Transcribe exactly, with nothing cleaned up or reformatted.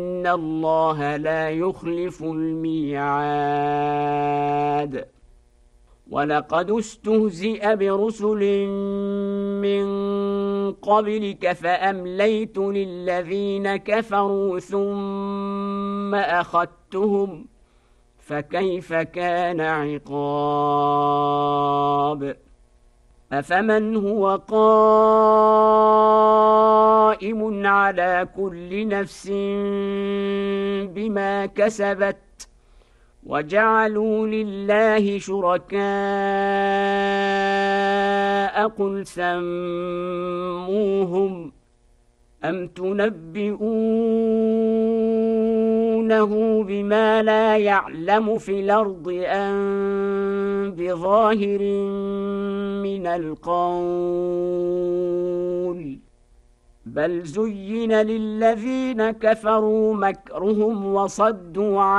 إن الله لا يخلف الميعاد. ولقد استهزئ برسل من قبلك فأمليت للذين كفروا ثم أخذتهم فكيف كان عقاب. أفمن هو قائم على كل نفس بما كسبت وجعلوا لله شركاء قل سموهم أم تنبئونه بما لا يعلم في الأرض أم بظاهر من القول بل زين للذين كفروا مكرهم وصدوا عن